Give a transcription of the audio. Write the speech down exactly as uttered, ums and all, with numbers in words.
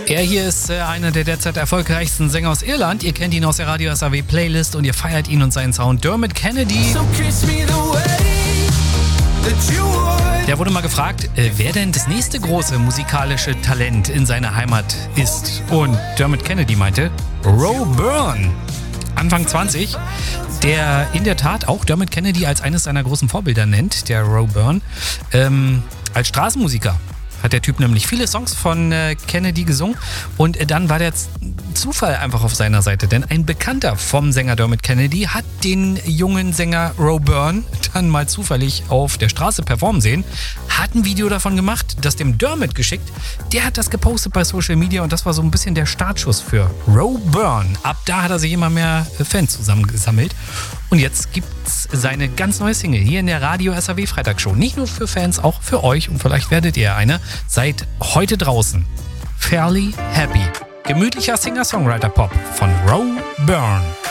Er hier ist äh, einer der derzeit erfolgreichsten Sänger aus Irland. Ihr kennt ihn aus der Radio S A W Playlist und ihr feiert ihn und seinen Sound. Dermot Kennedy. So kiss me the way that you would. Der wurde mal gefragt, äh, wer denn das nächste große musikalische Talent in seiner Heimat ist. Und Dermot Kennedy meinte, Roe Byrne. Anfang zwanzig, der in der Tat auch Dermot Kennedy als eines seiner großen Vorbilder nennt, der Roe Byrne, ähm, als Straßenmusiker. Hat der Typ nämlich viele Songs von äh, Kennedy gesungen und äh, dann war der Z- Zufall einfach auf seiner Seite, denn ein Bekannter vom Sänger Dermot Kennedy hat den jungen Sänger Roe Byrne dann mal zufällig auf der Straße performen sehen, hat ein Video davon gemacht, das dem Dermot geschickt, der hat das gepostet bei Social Media und das war so ein bisschen der Startschuss für Roe Byrne. Ab da hat er sich immer mehr Fans zusammengesammelt und jetzt gibt's seine ganz neue Single hier in der Radio S A W Freitagsshow. Nicht nur für Fans, auch für euch und vielleicht werdet ihr einer. Seid heute draußen. Fairly Happy. Gemütlicher Singer-Songwriter-Pop von Roe Byrne.